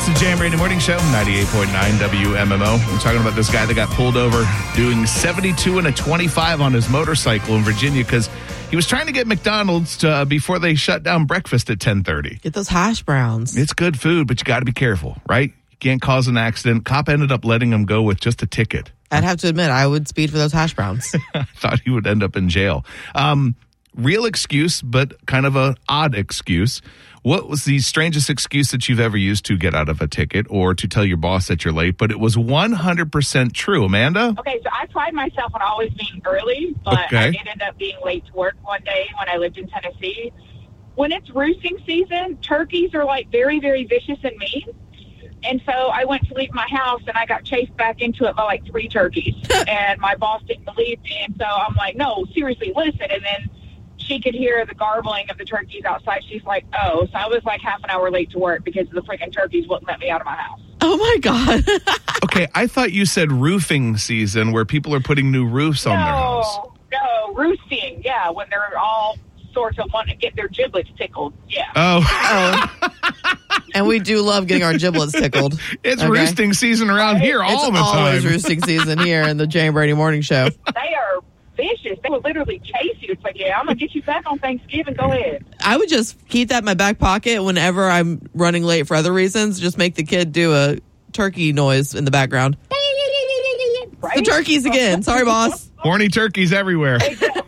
the Jam Radio Morning Show, 98.9 WMMO. We're talking about this guy that got pulled over doing 72 and a 25 on his motorcycle in Virginia because he was trying to get McDonald's before they shut down breakfast at 10:30. Get those hash browns. It's good food, but you got to be careful, right? You can't cause an accident. Cop ended up letting him go with just a ticket. I'd have to admit, I would speed for those hash browns. I thought he would end up in jail. Real excuse, but kind of an odd excuse. What was the strangest excuse that you've ever used to get out of a ticket or to tell your boss that you're late, but it was 100% true? Amanda? Okay, so I pride myself on always being early, but I did end up being late to work one day when I lived in Tennessee. When it's roosting season, turkeys are like very, very vicious and mean. And so I went to leave my house, and I got chased back into it by like 3 turkeys. And my boss didn't believe me, and so I'm like, no, seriously, listen. And then she could hear the garbling of the turkeys outside. She's like, oh. So I was like half an hour late to work because the freaking turkeys wouldn't let me out of my house. Oh, my God. Okay, I thought you said roofing season where people are putting new roofs on their house. No, roosting, yeah, when they're all sorts of wanting to get their giblets tickled, yeah. Oh. And we do love getting our giblets tickled. It's roosting season around here all the time. It's always roosting season here in the Jam Brady Morning Show. They are vicious. They will literally chase you. It's like, yeah, I'm going to get you back on Thanksgiving. Go ahead. I would just keep that in my back pocket whenever I'm running late for other reasons. Just make the kid do a turkey noise in the background. Right? The turkeys again. Sorry, boss. Horny turkeys everywhere. Exactly.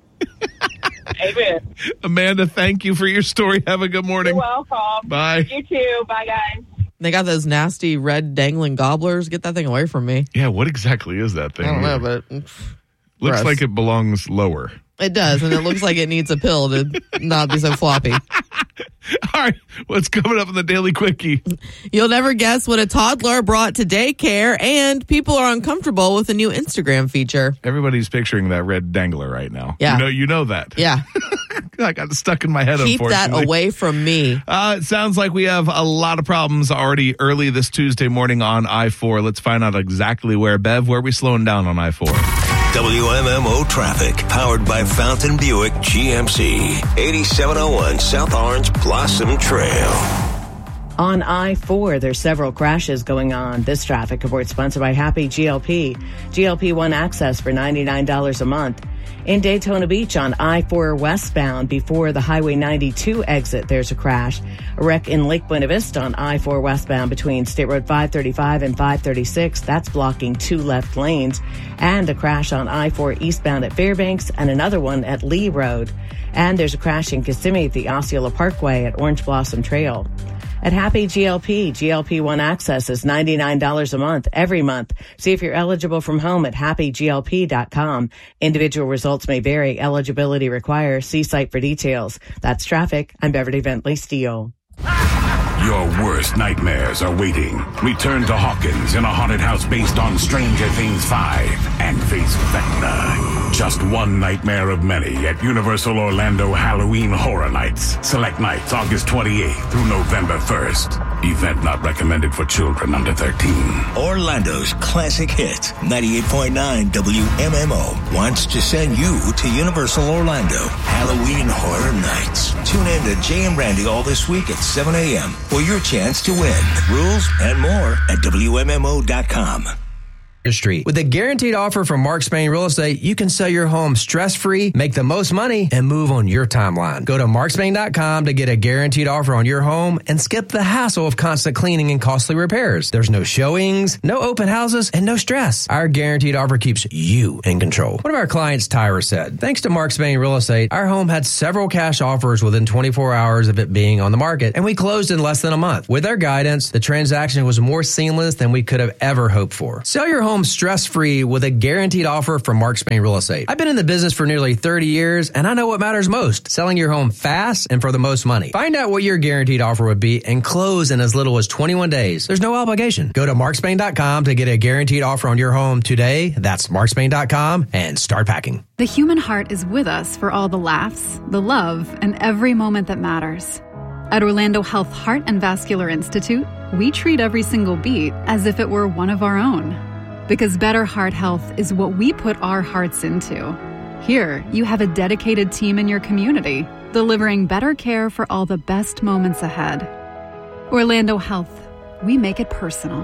Amen. Amanda, thank you for your story. Have a good morning. You're welcome. Bye. You too. Bye, guys. They got those nasty red dangling gobblers. Get that thing away from me. Yeah, what exactly is that thing? I don't know, but looks gross. like it belongs lower. It does, and it looks like it needs a pill to not be so floppy. All right, what's coming up in the Daily Quickie? You'll never guess what a toddler brought to daycare, and people are uncomfortable with a new Instagram feature. Everybody's picturing that red dangler right now. Yeah. You know that. Yeah. I got stuck in my head, Keep unfortunately. that away from me. It sounds like we have a lot of problems already early this Tuesday morning on I-4. Let's find out exactly where. Bev, where are we slowing down on I-4? WMMO traffic, powered by Fountain Buick GMC, 8701 South Orange Blossom Trail. On I-4, there's several crashes going on. This traffic report sponsored by Happy GLP. GLP-1 access for $99 a month. In Daytona Beach on I-4 westbound before the Highway 92 exit, there's a crash. A wreck in Lake Buena Vista on I-4 westbound between State Road 535 and 536. That's blocking 2 left lanes. And a crash on I-4 eastbound at Fairbanks and another one at Lee Road. And there's a crash in Kissimmee at the Osceola Parkway at Orange Blossom Trail. At Happy GLP, GLP-1 access is $99 a month, every month. See if you're eligible from home at happyglp.com. Individual results may vary. Eligibility requires. See site for details. That's traffic. I'm Beverly Bentley Steele. Your worst nightmares are waiting. Return to Hawkins in a haunted house based on Stranger Things 5 and face Vecna. Just one nightmare of many at Universal Orlando Halloween Horror Nights. Select nights August 28th through November 1st. Event not recommended for children under 13. Orlando's classic hit, 98.9 WMMO, wants to send you to Universal Orlando Halloween Horror Nights. Tune in to Jay and Randy all this week at 7 a.m. for your chance to win. Rules and more at WMMO.com. Street. With a guaranteed offer from Mark Spain Real Estate, you can sell your home stress-free, make the most money, and move on your timeline. Go to markspain.com to get a guaranteed offer on your home and skip the hassle of constant cleaning and costly repairs. There's no showings, no open houses, and no stress. Our guaranteed offer keeps you in control. One of our clients, Tyra, said, thanks to Mark Spain Real Estate, our home had several cash offers within 24 hours of it being on the market, and we closed in less than a month. With their guidance, the transaction was more seamless than we could have ever hoped for. Sell your home stress-free with a guaranteed offer from Mark Spain Real Estate. I've been in the business for nearly 30 years, and I know what matters most, selling your home fast and for the most money. Find out what your guaranteed offer would be and close in as little as 21 days. There's no obligation. Go to markspain.com to get a guaranteed offer on your home today. That's markspain.com and start packing. The human heart is with us for all the laughs, the love, and every moment that matters. At Orlando Health Heart and Vascular Institute, we treat every single beat as if it were one of our own. Because better heart health is what we put our hearts into. Here, you have a dedicated team in your community, delivering better care for all the best moments ahead. Orlando Health. we make it personal.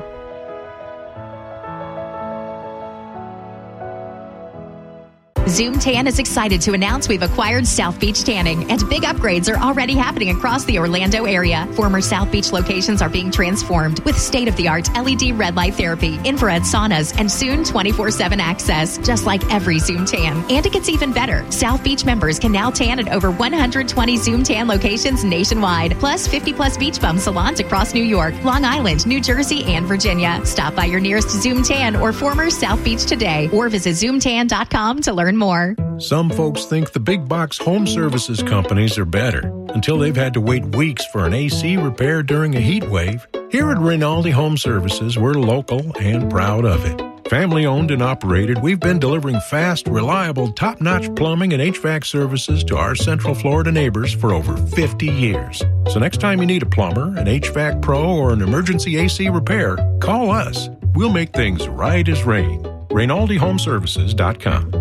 Zoom Tan is excited to announce we've acquired South Beach Tanning, and big upgrades are already happening across the Orlando area. Former South Beach locations are being transformed with state-of-the-art LED red light therapy, infrared saunas, and soon 24/7 access, just like every Zoom Tan. And it gets even better. South Beach members can now tan at over 120 Zoom Tan locations nationwide, plus 50-plus beach bum salons across New York, Long Island, New Jersey, and Virginia. Stop by your nearest Zoom Tan or former South Beach today, or visit zoomtan.com to learn more. Some folks think the big box home services companies are better until they've had to wait weeks for an AC repair during a heat wave. Here at Rinaldi Home Services, we're local and proud of it. Family owned and operated, we've been delivering fast, reliable, top-notch plumbing and HVAC services to our Central Florida neighbors for over 50 years. So next time you need a plumber, an HVAC pro, or an emergency AC repair, call us. We'll make things right as rain. RinaldiHomeservices.com.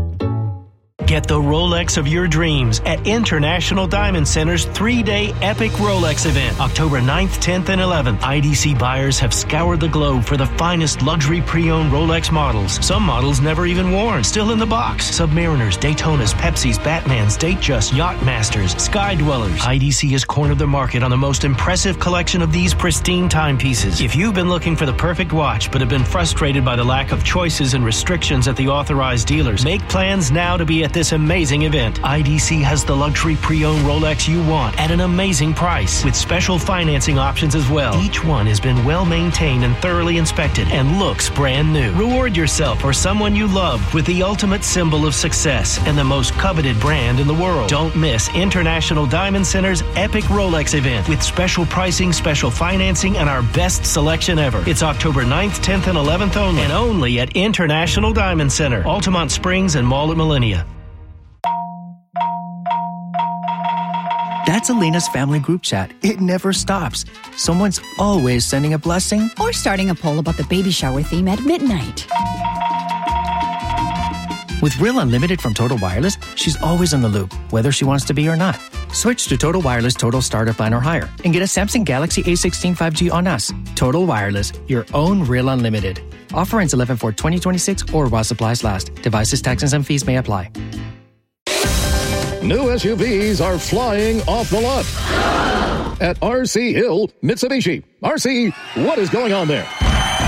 Get the Rolex of your dreams at International Diamond Center's 3-day epic Rolex event, October 9th, 10th, and 11th. IDC buyers have scoured the globe for the finest luxury pre-owned Rolex models. Some models never even worn, still in the box. Submariners, Daytonas, Pepsis, Batmans, Datejust, Yachtmasters, Sky Dwellers. IDC has cornered the market on the most impressive collection of these pristine timepieces. If you've been looking for the perfect watch but have been frustrated by the lack of choices and restrictions at the authorized dealers, make plans now to be at this amazing event. IDC has the luxury pre-owned Rolex you want at an amazing price with special financing options as well. Each one has been well maintained and thoroughly inspected and looks brand new. Reward yourself or someone you love with the ultimate symbol of success and the most coveted brand in the world. Don't miss International Diamond Center's epic Rolex event with special pricing, special financing, and our best selection ever. It's October 9th, 10th, and 11th only, and only at International Diamond Center, Altamont Springs and Mall at Millenia. That's Elena's family group chat. It never stops. Someone's always sending a blessing or starting a poll about the baby shower theme at midnight. With Real Unlimited from Total Wireless, she's always in the loop, whether she wants to be or not. Switch to Total Wireless Total Starter Plan or higher and get a Samsung Galaxy A16 5G on us. Total Wireless, your own Real Unlimited. Offer ends 11/4/2026 or while supplies last. Devices, taxes, and fees may apply. New SUVs are flying off the lot at RC Hill Mitsubishi. RC, what is going on there?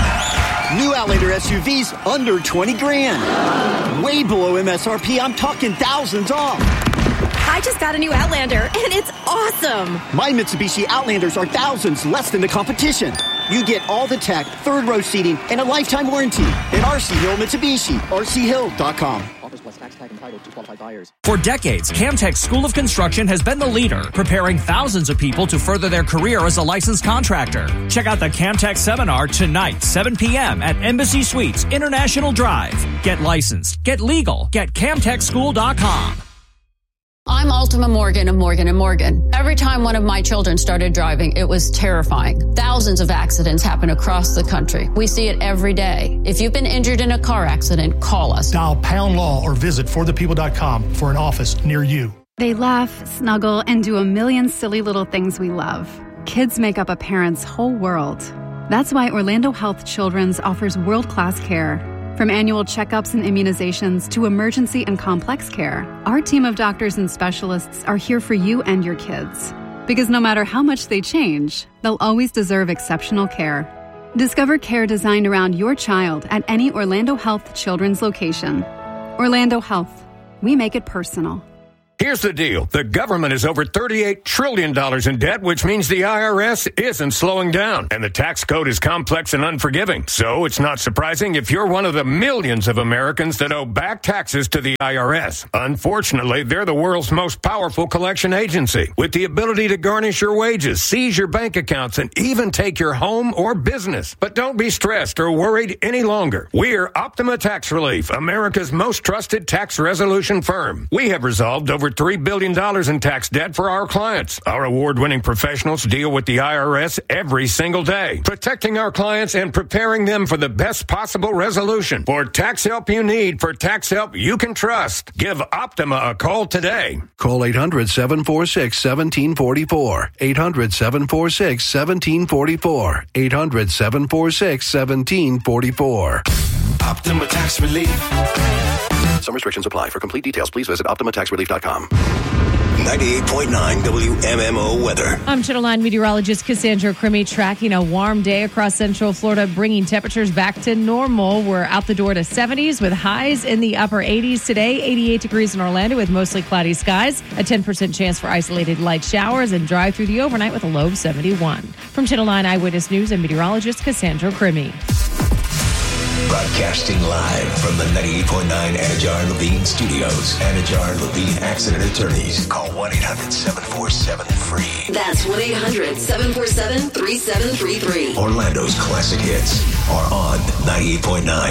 New Outlander SUVs under 20 grand. Way below MSRP. I'm talking thousands off. I just got a new Outlander, and it's awesome. My Mitsubishi Outlanders are thousands less than the competition. You get all the tech, third-row seating, and a lifetime warranty at RC Hill Mitsubishi. RCHill.com. Offers plus tax tag entitled to qualified buyers. For decades, Camtech School of Construction has been the leader, preparing thousands of people to further their career as a licensed contractor. Check out the Camtech seminar tonight, 7 p.m. at Embassy Suites, International Drive. Get licensed, get legal, get CamtechSchool.com. I'm Ultima Morgan of Morgan & Morgan. Every time one of my children started driving, it was terrifying. Thousands of accidents happen across the country. We see it every day. If you've been injured in a car accident, call us. Dial #law or visit forthepeople.com for an office near you. They laugh, snuggle, and do a million silly little things we love. Kids make up a parent's whole world. That's why Orlando Health Children's offers world-class care. From annual checkups and immunizations to emergency and complex care, our team of doctors and specialists are here for you and your kids. Because no matter how much they change, they'll always deserve exceptional care. Discover care designed around your child at any Orlando Health Children's location. Orlando Health. We make it personal. Here's the deal. The government is over $38 trillion in debt, which means the IRS isn't slowing down. And the tax code is complex and unforgiving. So it's not surprising if you're one of the millions of Americans that owe back taxes to the IRS. Unfortunately, they're the world's most powerful collection agency, with the ability to garnish your wages, seize your bank accounts, and even take your home or business. But don't be stressed or worried any longer. We're Optima Tax Relief, America's most trusted tax resolution firm. We have resolved over over $3 billion in tax debt for our clients. Our award-winning professionals deal with the IRS every single day, protecting our clients and preparing them for the best possible resolution. For tax help you need, for tax help you can trust, give Optima a call today. Call 800-746-1744. 800-746-1744. 800-746-1744. Optima Tax Relief. Some restrictions apply. For complete details, please visit OptimaTaxRelief.com. 98.9 WMMO weather. I'm Channel 9 meteorologist Cassandra Crimmy, tracking a warm day across Central Florida, bringing temperatures back to normal. We're out the door to 70s with highs in the upper 80s today. 88 degrees in Orlando with mostly cloudy skies. A 10% chance for isolated light showers and dry through the overnight with a low of 71. From Channel 9 Eyewitness News and meteorologist Cassandra Crimmy. Broadcasting live from the 98.9 Anajar Levine Studios. Anajar Levine Accident Attorneys. Call 1-800-747-FREE. That's 1-800-747-3733. Orlando's classic hits are on 98.9